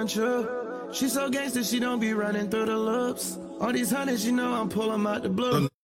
She so gangster, she don't be running through the loops. All these hundreds, you know I'm pulling out the blue.